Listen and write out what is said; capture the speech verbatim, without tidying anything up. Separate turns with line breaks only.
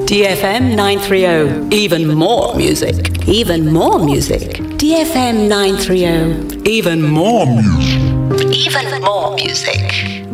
D F M nine thirty. Even more music. Even more music. D F M nine thirty. Even more music. Even more music.